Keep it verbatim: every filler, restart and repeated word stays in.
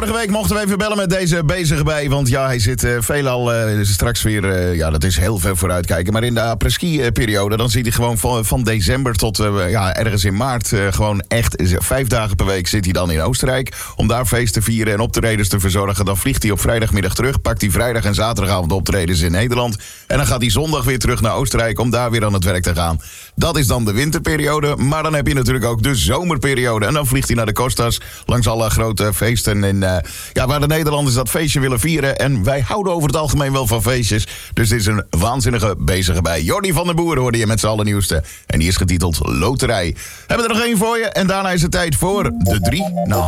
vorige week mochten we even bellen met deze bezige bij. Want ja, hij zit uh, veelal uh, straks weer... Uh, ja, dat is heel veel vooruitkijken. Maar in de après-ski-periode, dan zit hij gewoon van, van december tot uh, ja, ergens in maart... Uh, gewoon echt vijf dagen per week zit hij dan in Oostenrijk. Om daar feest te vieren en optredens te verzorgen. Dan vliegt hij op vrijdagmiddag terug. Pakt hij vrijdag en zaterdagavond optredens in Nederland. En dan gaat hij zondag weer terug naar Oostenrijk om daar weer aan het werk te gaan. Dat is dan de winterperiode. Maar dan heb je natuurlijk ook de zomerperiode. En dan vliegt hij naar de Costas langs alle grote feesten. En, uh, ja, waar de Nederlanders dat feestje willen vieren. En wij houden over het algemeen wel van feestjes. Dus dit is een waanzinnige bezige bij. Jordi van der Boer hoorde je met z'n allernieuwste. En die is getiteld Loterij. We hebben er nog één voor je. En daarna is het tijd voor de drie. Nou,